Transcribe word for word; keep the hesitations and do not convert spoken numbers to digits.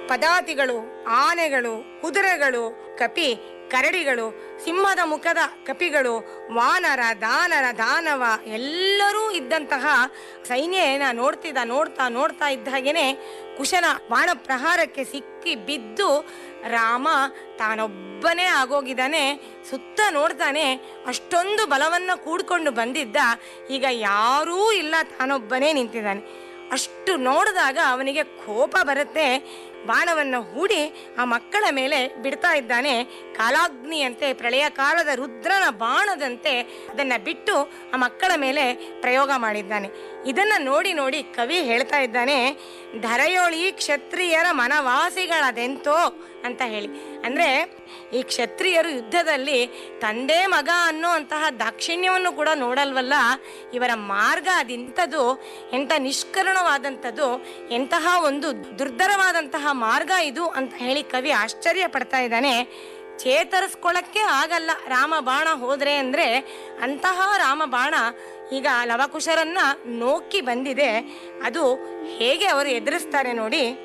ಪದಾತಿಗಳು, ಆನೆಗಳು, ಕುದುರೆಗಳು, ಕಪಿ ಕರಡಿಗಳು, ಸಿಂಹದ ಮುಖದ ಕಪಿಗಳು, ವಾನರ, ದಾನರ, ದಾನವ ಎಲ್ಲರೂ ಇದ್ದಂತಹ ಸೈನ್ಯನ ನೋಡ್ತಿದ್ದ ನೋಡ್ತಾ ನೋಡ್ತಾ ಇದ್ದ ಹಾಗೇನೆ ಕುಶನ ಬಾಣ ಪ್ರಹಾರಕ್ಕೆ ಸಿಕ್ಕಿ ಬಿದ್ದು ರಾಮ ತಾನೊಬ್ಬನೇ ಆಗೋಗಿದ್ದಾನೆ. ಸುತ್ತ ನೋಡ್ತಾನೆ, ಅಷ್ಟೊಂದು ಬಲವನ್ನ ಕೂಡ್ಕೊಂಡು ಬಂದಿದ್ದ, ಈಗ ಯಾರೂ ಇಲ್ಲ, ತಾನೊಬ್ಬನೇ ನಿಂತಿದ್ದಾನೆ. ಅಷ್ಟು ನೋಡಿದಾಗ ಅವನಿಗೆ ಕೋಪ ಬರುತ್ತೆ. ಬಾಣವನ್ನು ಹೂಡಿ ಆ ಮಕ್ಕಳ ಮೇಲೆ ಬಿಡ್ತಾ ಇದ್ದಾನೆ. ಕಾಲಾಗ್ನಿಯಂತೆ, ಪ್ರಳಯ ಕಾಲದ ರುದ್ರನ ಬಾಣದಂತೆ ಅದನ್ನ ಬಿಟ್ಟು ಆ ಮಕ್ಕಳ ಮೇಲೆ ಪ್ರಯೋಗ ಮಾಡಿದ್ದಾನೆ. ಇದನ್ನ ನೋಡಿ ನೋಡಿ ಕವಿ ಹೇಳ್ತಾ ಇದ್ದಾನೆ, ಧರೆಯೊಳಿ ಕ್ಷತ್ರಿಯರ ಮನವಾಸಿಗಳದೆಂತೋ ಅಂತ ಹೇಳಿ. ಅಂದ್ರೆ ಈ ಕ್ಷತ್ರಿಯರು ಯುದ್ಧದಲ್ಲಿ ತಂದೆ ಮಗ ಅನ್ನೋ ಅಂತಹ ದಾಕ್ಷಿಣ್ಯವನ್ನು ಕೂಡ ನೋಡಲ್ವಲ್ಲ, ಇವರ ಮಾರ್ಗ ಅದೆಂಥದ್ದು, ಎಂಥ ನಿಷ್ಕರುಣವಾದಂಥದ್ದು, ಎಂತಹ ಒಂದು ದುರ್ಧರವಾದಂತಹ ಮಾರ್ಗ ಇದು ಅಂತ ಹೇಳಿ ಕವಿ ಆಶ್ಚರ್ಯ ಪಡ್ತಾ ಇದ್ದಾನೆ. ಚೇತರಿಸ್ಕೊಳ್ಳಕ್ಕೆ ಆಗಲ್ಲ ರಾಮ ಬಾಣ ಹೋದ್ರೆ ಅಂದ್ರೆ, ಅಂತಹ ರಾಮ ಬಾಣ ಈಗ ಲವಕುಶರನ್ನ ನೋಕ್ಕಿ ಬಂದಿದೆ. ಅದು ಹೇಗೆ ಅವರು ಎದುರಿಸ್ತಾರೆ ನೋಡಿ.